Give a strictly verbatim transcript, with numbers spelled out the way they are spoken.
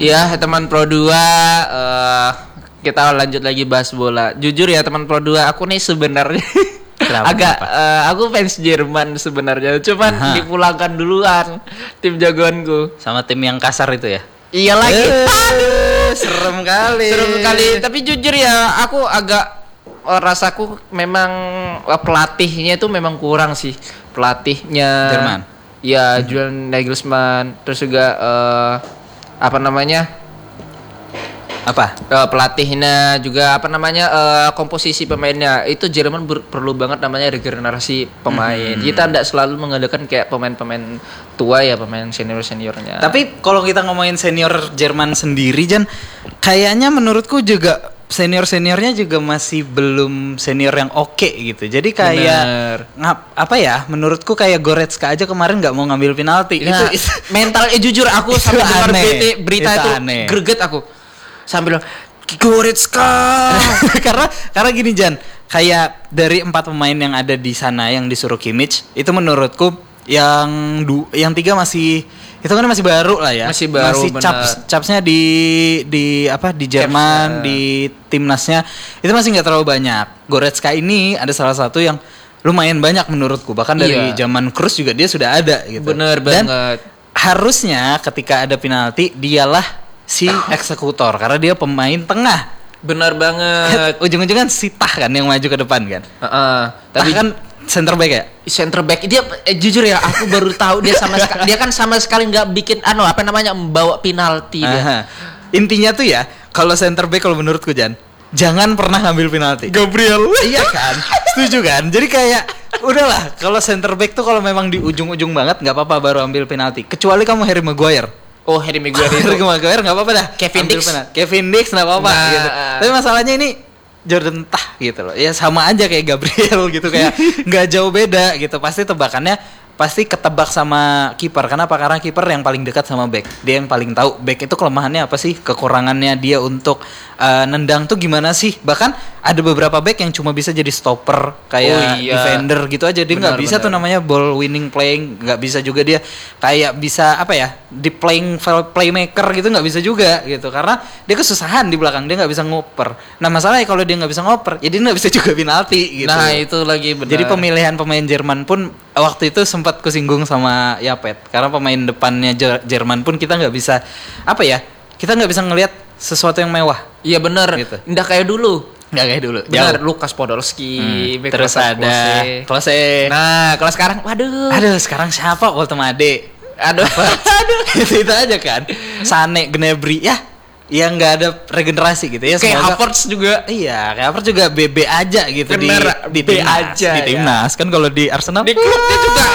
Iya, teman Pro dua, uh, kita lanjut lagi bahas bola. Jujur ya teman Pro dua, aku nih sebenarnya Kenapa, agak kenapa? Uh, aku fans Jerman sebenarnya. Cuman Aha. dipulangkan duluan tim jagoanku. Sama tim yang kasar itu ya. Iya lagi. Eh, serem kali. Serem kali. Tapi jujur ya, aku agak uh, rasaku memang uh, pelatihnya itu memang kurang sih. Pelatihnya Jerman. Ya, Julian Nagelsmann. Terus juga uh, apa namanya? Apa? Uh, pelatihnya juga apa namanya uh, komposisi pemainnya itu Jerman ber- perlu banget namanya regenerasi pemain. Hmm. Kita tidak selalu mengandalkan kayak pemain-pemain tua ya, pemain senior-seniornya. Tapi kalau kita ngomongin senior Jerman sendiri, Jan, kayaknya menurutku juga senior-seniornya juga masih belum senior yang oke gitu. Jadi kayak ngap, apa ya? Menurutku kayak Goretzka aja kemarin nggak mau ngambil penalti. Nah, itu, itu mental eh jujur aku Itu sampai dengar aneh. berita, berita Itu itu, aneh. greget aku. Sambil bilang, Goretzka. karena karena gini Jan, kayak dari empat pemain yang ada di sana yang disuruh Kimmich, itu menurutku yang du, yang tiga masih itu kan masih baru lah ya. Masih baru, masih benar. caps capsnya di di apa di Jerman, Capsnya. di timnasnya itu masih nggak terlalu banyak. Goretzka ini ada salah satu yang lumayan banyak menurutku, bahkan dari Iya. zaman Kroos juga dia sudah ada gitu. Bener Dan banget. harusnya ketika ada penalti dialah si eksekutor karena dia pemain tengah. Benar banget. Ujung-ujungnya si Tah kan yang maju ke depan kan. Heeh. Tapi Tapi kan center back ya. center back dia eh, jujur ya aku baru tahu dia sama sekali dia kan sama sekali nggak bikin anu apa namanya membawa penalti dia. Aha. Intinya tuh ya, kalau center back kalau menurutku Jan, jangan pernah ngambil penalti. Gabriel. Iya kan? Setuju kan? Jadi kayak udahlah, kalau center back tuh kalau memang di ujung-ujung banget nggak apa-apa baru ambil penalti. Kecuali kamu Harry Maguire. Oh, Harry Maguire Harry itu. Maguire nggak apa-apa dah. Kevin Ambil Dix. penalti. Kevin Dix nggak apa-apa Nah, gitu. uh. Tapi masalahnya ini Jordan Tah gitu loh. Ya sama aja kayak Gabriel gitu, kayak nggak jauh beda gitu. Pasti tebakannya pasti ketebak sama kiper. Kenapa? Karena kiper yang paling dekat sama back. Dia yang paling tahu back itu kelemahannya apa sih, kekurangannya dia untuk uh, nendang tuh gimana sih. Bahkan ada beberapa back yang cuma bisa jadi stopper kayak Oh, iya. defender gitu aja. Dia nggak Benar, bisa benar. tuh namanya ball winning playing. Nggak bisa juga dia kayak bisa apa ya, di playing playmaker gitu, nggak bisa juga gitu. Karena dia kesusahan di belakang, dia nggak bisa ngoper. Nah masalahnya kalau dia nggak bisa ngoper, ya dia nggak bisa juga penalti gitu. Nah, itu lagi benar. Jadi pemilihan pemain Jerman pun waktu itu sempat kusinggung sama Yapet, karena pemain depannya Jer- Jerman pun kita nggak bisa apa ya, kita nggak bisa ngelihat sesuatu yang mewah. Iya benar. Gitu. Nggak kayak dulu. Nggak kayak dulu. Benar, Jauh. Lukas Podolski, Hmm. back Terus Lukas ada Klose. Klose. Nah, kalau sekarang waduh. Aduh, sekarang siapa? Woltemade. Aduh. Aduh, itu, itu aja kan. Sane, Gnabry, ya, yang nggak ada regenerasi gitu ya. Kayak Semoga- Havertz juga. Iya, kayak Havertz juga B B aja gitu. Bener, di, di B timnas, aja, di ya. timnas kan. Kalau di Arsenal Di klubnya juga